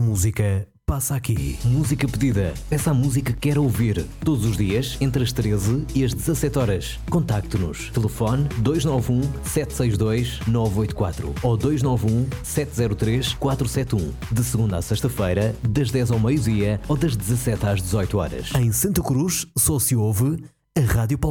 música passa aqui. Música pedida. Peça a música que quer ouvir. Todos os dias, entre as 13 e as 17 horas. Contacte-nos. Telefone 291 762 984 ou 291 703 471. De segunda a sexta-feira, das 10 ao meio-dia ou das 17 às 18 horas. Em Santa Cruz, só se ouve a Rádio